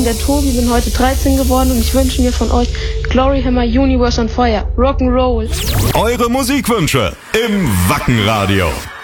der Tobi, bin heute 13 geworden und ich wünsche mir von euch Glory Hammer, Universe on Fire, Rock'n'Roll. Eure Musikwünsche im Wackenradio.